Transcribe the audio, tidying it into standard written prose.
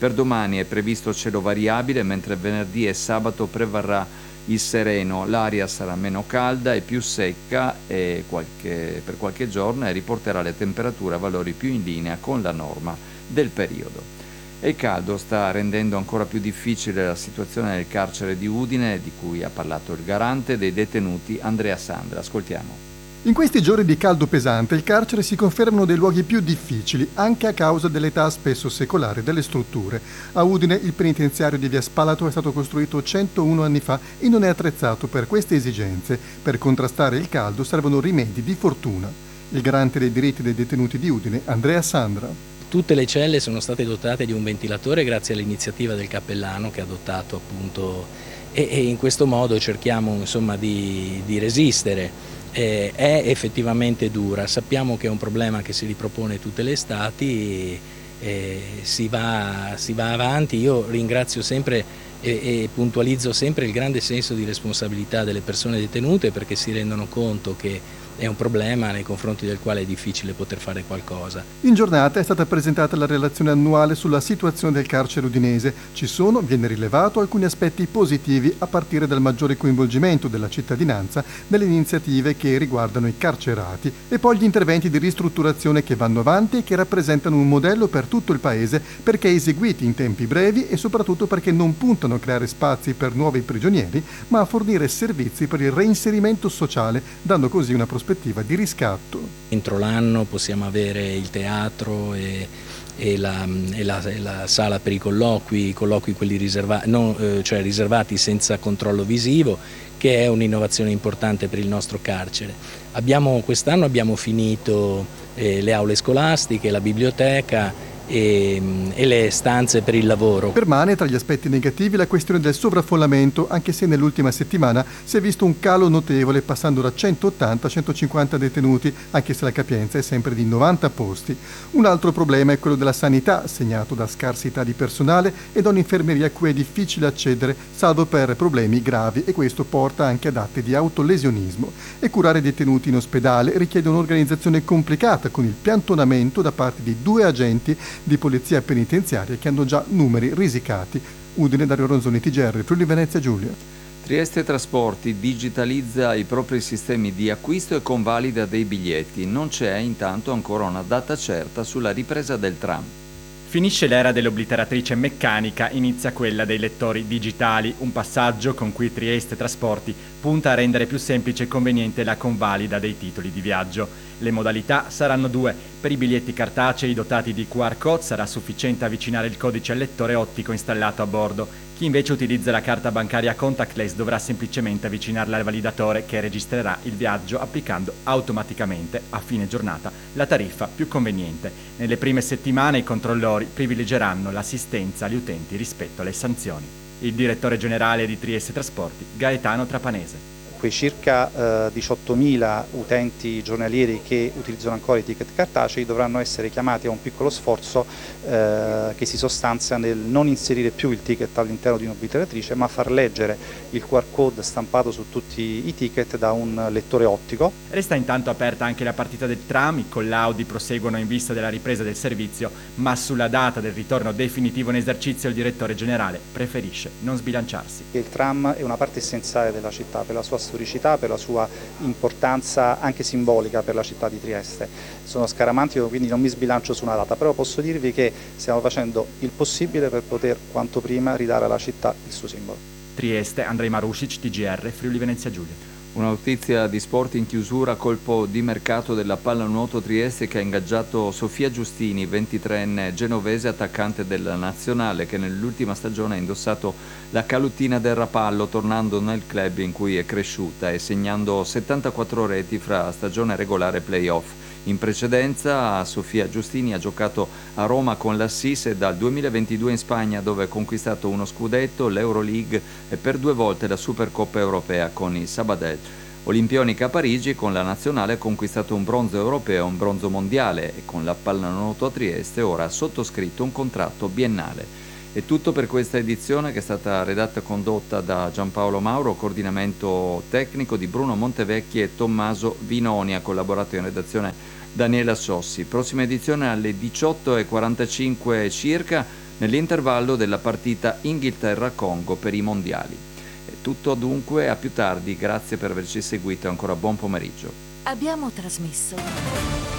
Per domani è previsto cielo variabile, mentre venerdì e sabato prevarrà il sereno, l'aria sarà meno calda e più secca per qualche giorno e riporterà le temperature a valori più in linea con la norma del periodo. E il caldo sta rendendo ancora più difficile la situazione nel carcere di Udine, di cui ha parlato il garante dei detenuti Andrea Sandra. Ascoltiamo. In questi giorni di caldo pesante il carcere si conferma uno dei luoghi più difficili, anche a causa dell'età spesso secolare delle strutture. A Udine il penitenziario di Via Spalato è stato costruito 101 anni fa e non è attrezzato per queste esigenze. Per contrastare il caldo servono rimedi di fortuna. Il garante dei diritti dei detenuti di Udine, Andrea Sandra. Tutte le celle sono state dotate di un ventilatore grazie all'iniziativa del cappellano che ha dotato appunto e in questo modo cerchiamo insomma di resistere. È effettivamente dura, sappiamo che è un problema che si ripropone tutte le estati, si va avanti. Io ringrazio sempre e puntualizzo sempre il grande senso di responsabilità delle persone detenute, perché si rendono conto che è un problema nei confronti del quale è difficile poter fare qualcosa. In giornata è stata presentata la relazione annuale sulla situazione del carcere udinese. Viene rilevato alcuni aspetti positivi a partire dal maggiore coinvolgimento della cittadinanza nelle iniziative che riguardano i carcerati e poi gli interventi di ristrutturazione che vanno avanti e che rappresentano un modello per tutto il paese perché eseguiti in tempi brevi e soprattutto perché non puntano a creare spazi per nuovi prigionieri ma a fornire servizi per il reinserimento sociale, dando così una prospettiva di riscatto. Entro l'anno possiamo avere il teatro e la sala per i colloqui quelli riservati senza controllo visivo, che è un'innovazione importante per il nostro carcere. Quest'anno abbiamo finito le aule scolastiche, la biblioteca e le stanze per il lavoro. Permane tra gli aspetti negativi la questione del sovraffollamento, anche se nell'ultima settimana si è visto un calo notevole passando da 180 a 150 detenuti, anche se la capienza è sempre di 90 posti. Un altro problema è quello della sanità, segnato da scarsità di personale e da un'infermeria a cui è difficile accedere, salvo per problemi gravi, e questo porta anche ad atti di autolesionismo. E curare i detenuti in ospedale richiede un'organizzazione complicata, con il piantonamento da parte di 2 agenti di polizia penitenziaria che hanno già numeri risicati. Udine, Dario Ronzoni, TGR, Friuli Venezia Giulia. Trieste Trasporti digitalizza i propri sistemi di acquisto e convalida dei biglietti. Non c'è intanto ancora una data certa sulla ripresa del tram. Finisce l'era dell'obliteratrice meccanica, inizia quella dei lettori digitali, un passaggio con cui Trieste Trasporti punta a rendere più semplice e conveniente la convalida dei titoli di viaggio. Le modalità saranno 2. Per i biglietti cartacei dotati di QR code sarà sufficiente avvicinare il codice al lettore ottico installato a bordo. Chi invece utilizza la carta bancaria contactless dovrà semplicemente avvicinarla al validatore che registrerà il viaggio applicando automaticamente a fine giornata la tariffa più conveniente. Nelle prime settimane i controllori privilegeranno l'assistenza agli utenti rispetto alle sanzioni. Il direttore generale di Trieste Trasporti, Gaetano Trapanese. Quei circa 18.000 utenti giornalieri che utilizzano ancora i ticket cartacei dovranno essere chiamati a un piccolo sforzo che si sostanzia nel non inserire più il ticket all'interno di un'obliteratrice, ma far leggere il QR code stampato su tutti i ticket da un lettore ottico. Resta intanto aperta anche la partita del tram, i collaudi proseguono in vista della ripresa del servizio, ma sulla data del ritorno definitivo in esercizio il direttore generale preferisce non sbilanciarsi. Il tram è una parte essenziale della città per la sua storicità, per la sua importanza anche simbolica per la città di Trieste. Sono scaramantico, quindi non mi sbilancio su una data, però posso dirvi che stiamo facendo il possibile per poter quanto prima ridare alla città il suo simbolo. Trieste, Andrej Marušić, TGR, Friuli Venezia Giulia. Una notizia di sport in chiusura, colpo di mercato della pallanuoto Trieste che ha ingaggiato Sofia Giustini, 23enne genovese attaccante della nazionale che nell'ultima stagione ha indossato la calottina del Rapallo tornando nel club in cui è cresciuta e segnando 74 reti fra stagione regolare e play-off. In precedenza Sofia Giustini ha giocato a Roma con l'Assis e dal 2022 in Spagna dove ha conquistato uno scudetto, l'Euroleague e per 2 volte la Supercoppa europea con il Sabadell. Olimpionica a Parigi con la nazionale ha conquistato un bronzo europeo e un bronzo mondiale e con la pallanuoto a Trieste ora ha sottoscritto un contratto biennale. È tutto per questa edizione che è stata redatta e condotta da Giampaolo Mauro, coordinamento tecnico di Bruno Montevecchi e Tommaso Vinoni, ha collaborato in redazione Daniela Sossi. Prossima edizione alle 18:45 circa. nell'intervallo della partita Inghilterra-Congo per i mondiali. È tutto dunque, a più tardi, grazie per averci seguito e ancora buon pomeriggio. Abbiamo trasmesso